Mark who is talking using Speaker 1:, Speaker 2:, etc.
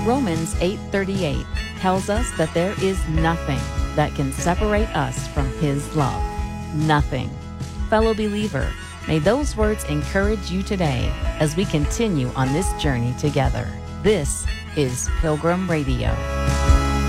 Speaker 1: Romans 8:38 tells us that there is nothing that can separate us from His love. Nothing. Fellow believer, may those words encourage you today as we continue on this journey together. This is Pilgrim Radio.